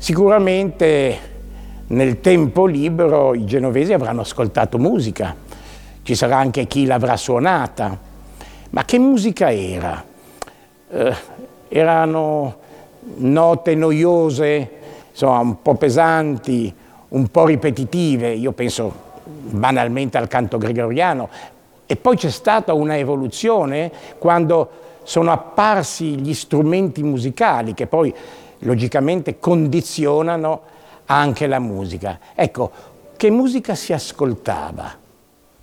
Sicuramente nel tempo libero i genovesi avranno ascoltato musica, ci sarà anche chi l'avrà suonata, ma che musica era? Erano note noiose, insomma un po' pesanti, un po' ripetitive, io penso banalmente al canto gregoriano, e poi c'è stata una evoluzione quando sono apparsi gli strumenti musicali che poi logicamente condizionano anche la musica. Ecco, che musica si ascoltava?